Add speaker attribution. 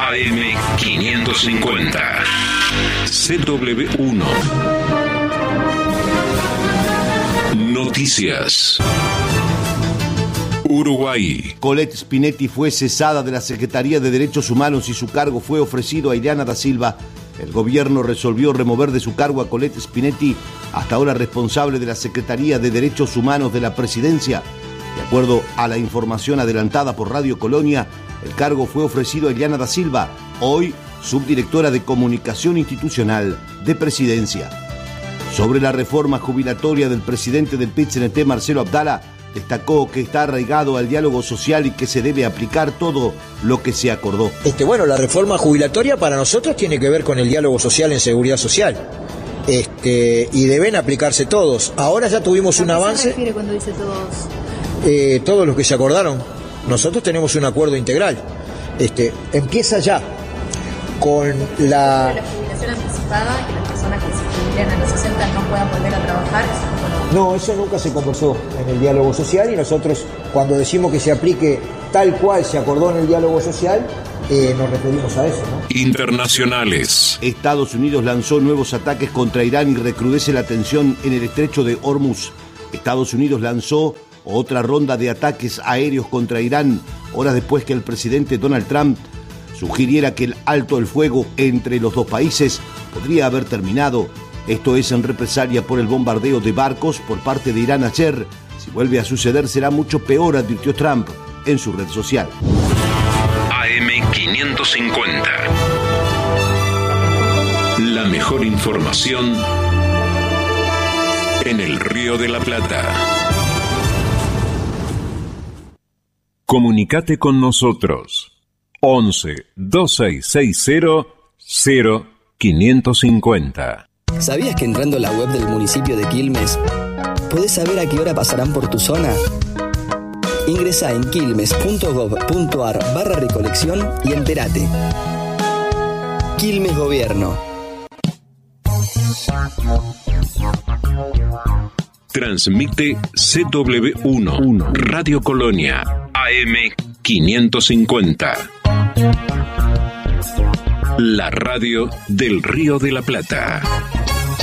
Speaker 1: AM550. CW1. Noticias. Uruguay.
Speaker 2: Colette Spinetti fue cesada de la Secretaría de Derechos Humanos y su cargo fue ofrecido a Ileana da Silva. El gobierno resolvió remover de su cargo a Colette Spinetti, hasta ahora responsable de la Secretaría de Derechos Humanos de la Presidencia. De acuerdo a la información adelantada por Radio Colonia, el cargo fue ofrecido a Ileana da Silva, hoy subdirectora de Comunicación Institucional de Presidencia. Sobre la reforma jubilatoria del presidente del PIT-CNT, Marcelo Abdala, destacó que está arraigado al diálogo social y que se debe aplicar todo lo que se acordó.
Speaker 3: La reforma jubilatoria para nosotros tiene que ver con el diálogo social en seguridad social. Y deben aplicarse todos. Ahora ya tuvimos un avance.
Speaker 4: ¿A qué se refiere cuando dice todos?
Speaker 3: Todos los que se acordaron. Nosotros tenemos un acuerdo integral. Empieza ya con la
Speaker 4: jubilación anticipada, que las personas que se jubilan a los 60 no puedan volver a trabajar.
Speaker 3: No, eso nunca se conversó en el diálogo social, y nosotros cuando decimos que se aplique tal cual se acordó en el diálogo social, nos referimos a eso, ¿no?
Speaker 1: Internacionales.
Speaker 2: Estados Unidos lanzó nuevos ataques contra Irán y recrudece la tensión en el estrecho de Hormuz. Estados Unidos lanzó otra ronda de ataques aéreos contra Irán, horas después que el presidente Donald Trump sugiriera que el alto el fuego entre los dos países podría haber terminado. Esto es en represalia por el bombardeo de barcos por parte de Irán ayer. Si vuelve a suceder será mucho peor, advirtió Trump en su red social.
Speaker 1: AM550. La mejor información en el Río de la Plata. Comunicate con nosotros. 11 2660 0550.
Speaker 5: ¿Sabías que entrando a la web del municipio de Quilmes podés saber a qué hora pasarán por tu zona? Ingresá en quilmes.gov.ar/recolección y entérate. Quilmes Gobierno.
Speaker 1: Transmite CW1 Radio Colonia AM550. La radio del Río de la Plata.